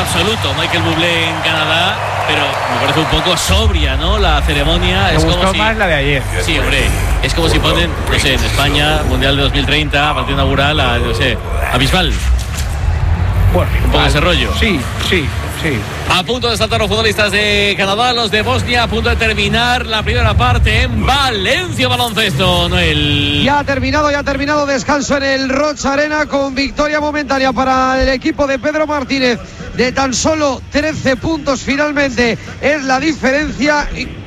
absoluto Michael Bublé en Canadá, pero me parece un poco sobria, ¿no? La ceremonia. Me gustó más la de ayer. Sí, hombre, es como si ponen, no sé, en España, Mundial de 2030, partido inaugural, no sé, a Bisbal. Bueno, un poco ese rollo. Sí. A punto de saltar los futbolistas de Canadá, los de Bosnia, a punto de terminar la primera parte en Valencia Baloncesto, Noel. Ya ha terminado descanso en el Rocha Arena con victoria momentánea para el equipo de Pedro Martínez de tan solo 13 puntos finalmente es la diferencia.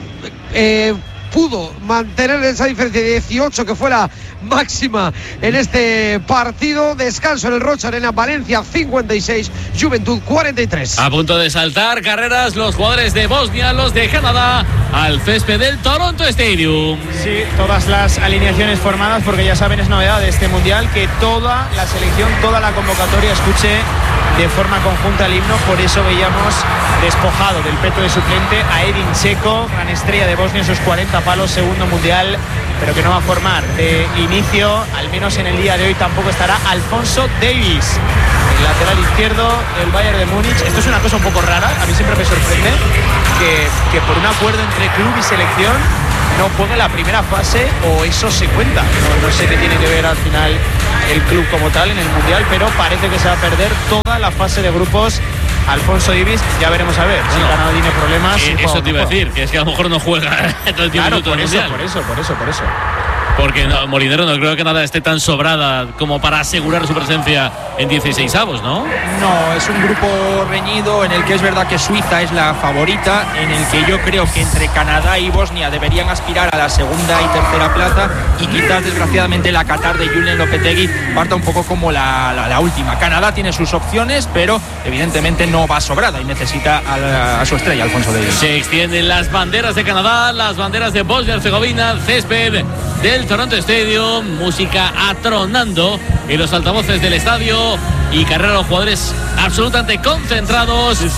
Pudo mantener esa diferencia de 18 que fue la máxima en este partido. Descanso en el Rocha Arena, Valencia 56, Juventud 43. A punto de saltar carreras los jugadores de Bosnia, los de Canadá, al césped del Toronto Stadium. Sí, todas las alineaciones formadas, porque ya saben, es novedad de este mundial que toda la selección, toda la convocatoria escuche de forma conjunta el himno. Por eso veíamos despojado del peto de suplente a Edin Dzeko, gran estrella de Bosnia, esos 40 palos, segundo mundial, pero que no va a formar de inicio, al menos en el día de hoy. Tampoco estará Alfonso Davies, el lateral izquierdo del Bayern de Múnich. Esto es una cosa un poco rara, a mí siempre me sorprende que por un acuerdo entre club y selección no juegue la primera fase, o eso se cuenta. No sé qué tiene que ver al final el club como tal en el mundial, pero parece que se va a perder toda la fase de grupos Alfonso Davies. Ya veremos a ver si Canadá tiene problemas. Eso te iba a decir, que es que a lo mejor no juega todo el tiempo. Claro, por eso. Porque no, Molinero, no creo que nada esté tan sobrada como para asegurar su presencia en 16avos, ¿no? No, es un grupo reñido en el que es verdad que Suiza es la favorita, en el que yo creo que entre Canadá y Bosnia deberían aspirar a la segunda y tercera plaza, y quizás desgraciadamente la Qatar de Julen Lopetegui parta un poco como la última. Canadá tiene sus opciones, pero evidentemente no va sobrada y necesita a su estrella, Alfonso Davies. Se extienden las banderas de Canadá, las banderas de Bosnia y Herzegovina, césped del Toronto Stadium, música atronando en los altavoces del estadio y carrera de los jugadores absolutamente concentrados. Sí.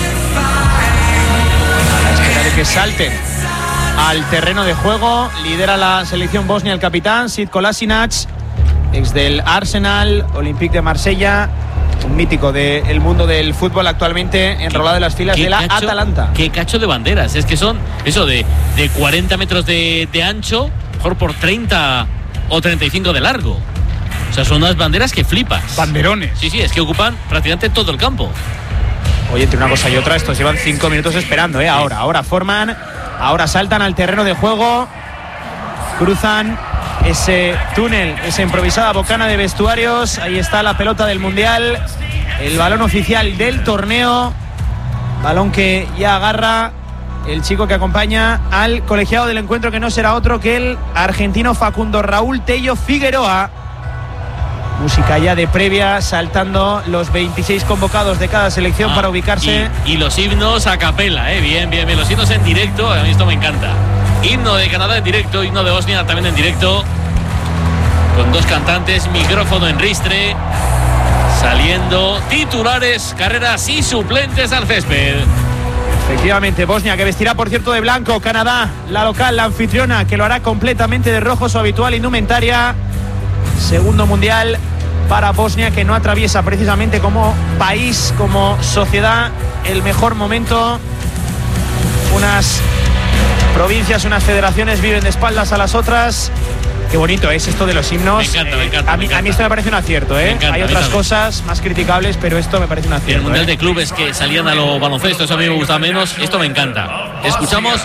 A la espera de que salten al terreno de juego. Lidera la selección bosnia el capitán Sid Kolasinac, ex del Arsenal, Olympique de Marsella, un mítico del mundo del fútbol, actualmente enrolado en las filas de la Atalanta. Qué cacho de banderas, es que son eso de 40 metros de ancho, mejor por 30 o 35 de largo. O sea, son unas banderas que flipas. Banderones. Sí, es que ocupan prácticamente todo el campo. Oye, entre una cosa y otra, estos llevan 5 minutos esperando, ¿eh? Ahora forman, ahora saltan al terreno de juego, cruzan ese túnel, esa improvisada bocana de vestuarios. Ahí está la pelota del Mundial, el balón oficial del torneo, balón que ya agarra el chico que acompaña al colegiado del encuentro, que no será otro que el argentino Facundo Raúl Tello Figueroa. Música ya de previa, saltando los 26 convocados de cada selección para ubicarse. Y los himnos a capela, bien. Los himnos en directo, a mí esto me encanta. Himno de Canadá en directo, himno de Bosnia también en directo, con dos cantantes, micrófono en ristre, saliendo titulares, carreras y suplentes al césped. Efectivamente, Bosnia, que vestirá por cierto de blanco. Canadá, la local, la anfitriona, que lo hará completamente de rojo, su habitual indumentaria. Segundo mundial para Bosnia, que no atraviesa precisamente como país, como sociedad, el mejor momento. Unas provincias, unas federaciones viven de espaldas a las otras. Qué bonito es esto de los himnos. Me encanta. A mí esto me parece un acierto, ¿eh? Hay otras cosas más criticables, pero esto me parece un acierto. El Mundial de Clubes que salían a los baloncestos, a mí me gusta menos. Esto me encanta. Escuchamos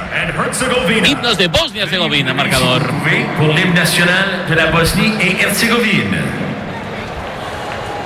himnos de Bosnia y Herzegovina, marcador. Pour l'hymne national de la Bosnie et Herzégovine.